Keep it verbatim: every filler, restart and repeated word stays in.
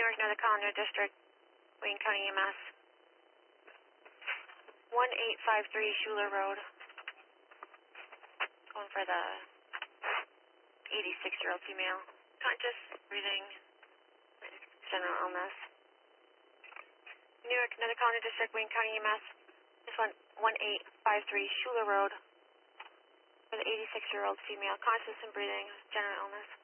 Newark, Northern Colony District, Wayne County E M S. one eight five three Schuler Road. Going for the eighty-six-year-old female. Conscious, breathing, general illness. Newark, Northern Colony District, Wayne County E M S. This one, one eight five three Schuler Road. For the eighty-six-year-old female. Conscious and breathing, general illness.